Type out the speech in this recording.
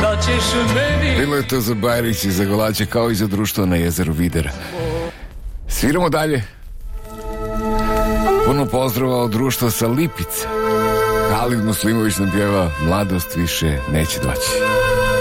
Bilo je to za Bajrić i za Golače, kao i za društvo na jezeru Videra. Sviramo dalje. Puno pozdrava od društva sa Lipice. Halid Muslimović nam pjeva Mladost više neće doći.